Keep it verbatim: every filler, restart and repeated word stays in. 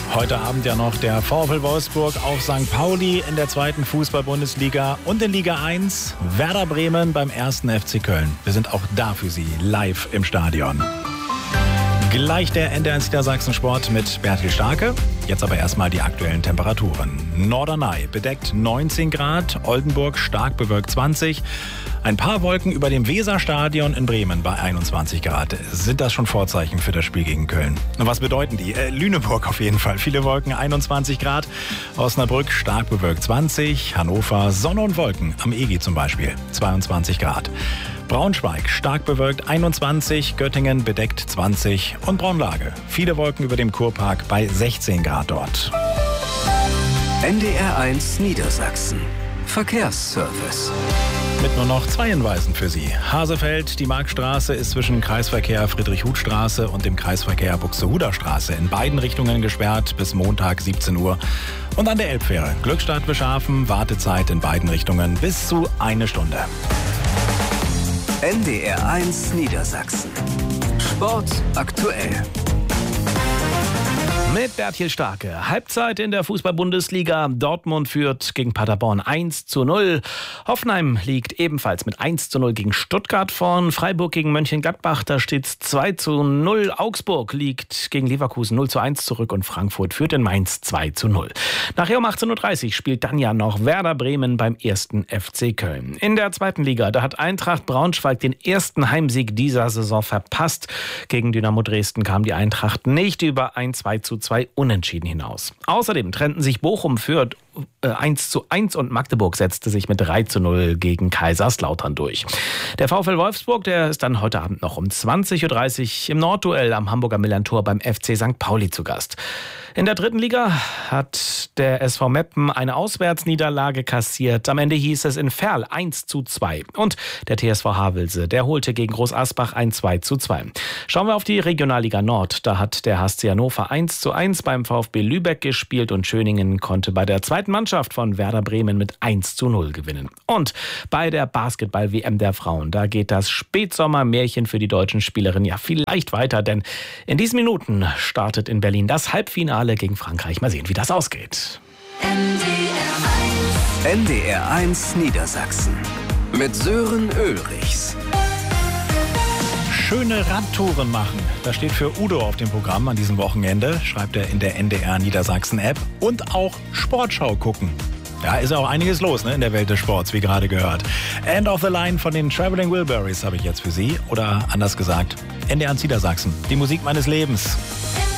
Heute Abend ja noch der VfL Wolfsburg auf Sankt Pauli in der zweiten Fußball-Bundesliga und in Liga eins Werder Bremen beim ersten F C Köln. Wir sind auch da für Sie live im Stadion. Gleich der N D R eins Niedersachsen Sport mit Bertil Starke. Jetzt aber erstmal die aktuellen Temperaturen. Norderney bedeckt neunzehn Grad, Oldenburg stark bewölkt zwanzig. Ein paar Wolken über dem Weserstadion in Bremen bei einundzwanzig Grad. Sind das schon Vorzeichen für das Spiel gegen Köln? Und was bedeuten die? Äh, Lüneburg auf jeden Fall. Viele Wolken, einundzwanzig Grad. Osnabrück stark bewölkt zwanzig. Hannover Sonne und Wolken, am Egi zum Beispiel, zweiundzwanzig Grad. Braunschweig stark bewölkt einundzwanzig, Göttingen bedeckt zwanzig und Braunlage. Viele Wolken über dem Kurpark bei sechzehn Grad dort. N D R eins Niedersachsen. Verkehrsservice. Mit nur noch zwei Hinweisen für Sie. Hasefeld, die Marktstraße ist zwischen Kreisverkehr Friedrich-Huth-Straße und dem Kreisverkehr Buxtehuder-Straße in beiden Richtungen gesperrt bis Montag siebzehn Uhr. Und an der Elbfähre Glückstadt-Beschafen, Wartezeit in beiden Richtungen bis zu eine Stunde. N D R eins Niedersachsen. Sport aktuell. Mit Bertil Starke. Halbzeit in der Fußball-Bundesliga. Dortmund führt gegen Paderborn eins zu null. Hoffenheim liegt ebenfalls mit eins zu null gegen Stuttgart vorn. Freiburg gegen Mönchengladbach, da steht es zwei zu null. Augsburg liegt gegen Leverkusen null zu eins zurück und Frankfurt führt in Mainz zwei zu null. Nachher um achtzehn Uhr dreißig spielt dann ja noch Werder Bremen beim ersten F C Köln. In der zweiten Liga, da hat Eintracht Braunschweig den ersten Heimsieg dieser Saison verpasst. Gegen Dynamo Dresden kam die Eintracht nicht über ein zwei zu zwei Unentschieden hinaus. Außerdem trennten sich Bochum Fürth eins zu eins und Magdeburg setzte sich mit drei zu null gegen Kaiserslautern durch. Der VfL Wolfsburg, der ist dann heute Abend noch um zwanzig Uhr dreißig im Nordduell am Hamburger Millerntor beim F C Sankt Pauli zu Gast. In der dritten Liga hat der S V Meppen eine Auswärtsniederlage kassiert. Am Ende hieß es in Verl eins zu zwei. Und der T S V Havelse, der holte gegen Groß Asbach ein zwei zu zwei. Schauen wir auf die Regionalliga Nord. Da hat der H S C Hannover eins zu eins beim VfB Lübeck gespielt und Schöningen konnte bei der zweiten Mannschaft von Werder Bremen mit eins zu null gewinnen. Und bei der Basketball-W M der Frauen, da geht das Spätsommermärchen für die deutschen Spielerinnen ja vielleicht weiter, denn in diesen Minuten startet in Berlin das Halbfinale gegen Frankreich. Mal sehen, wie das ausgeht. N D R eins Niedersachsen mit Sören Ulrichs. Schöne Radtouren machen. Das steht für Udo auf dem Programm an diesem Wochenende, schreibt er in der N D R Niedersachsen App. Und auch Sportschau gucken. Ja, ist ja auch einiges los, ne, in der Welt des Sports, wie gerade gehört. End of the Line von den Traveling Wilburys habe ich jetzt für Sie. Oder anders gesagt, N D R eins Niedersachsen. Die Musik meines Lebens.